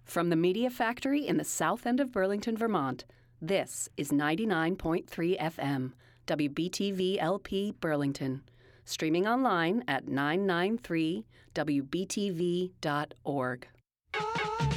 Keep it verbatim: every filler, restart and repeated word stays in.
From the Media Factory in the south end of Burlington, Vermont, this is ninety-nine point three F M, W B T V L P Burlington. Streaming online at nine nine three W B T V dot org.